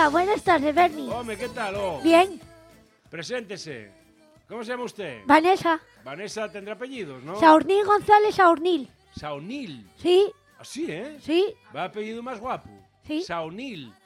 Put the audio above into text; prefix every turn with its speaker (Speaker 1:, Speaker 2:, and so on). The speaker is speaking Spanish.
Speaker 1: Hola, buenas tardes, Bernie.
Speaker 2: Hombre, ¿qué tal? Oh?
Speaker 1: Bien,
Speaker 2: Preséntese. ¿Cómo se llama usted?
Speaker 1: Vanessa.
Speaker 2: Vanessa tendrá apellidos, ¿no?
Speaker 1: Saurnil González Saurnil.
Speaker 2: Saunil.
Speaker 1: Sí,
Speaker 2: Así, ¿eh?
Speaker 1: sí,
Speaker 2: Va apellido más guapo.
Speaker 1: Sí.
Speaker 2: Saunil.